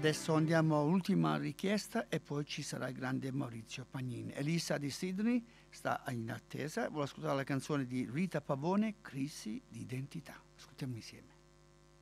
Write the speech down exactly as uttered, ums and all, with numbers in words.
Adesso andiamo all'ultima richiesta e poi ci sarà il grande Maurizio Pagnin. Elisa di Sydney sta in attesa, vuole ascoltare la canzone di Rita Pavone, Crisi di identità. Ascoltiamo insieme.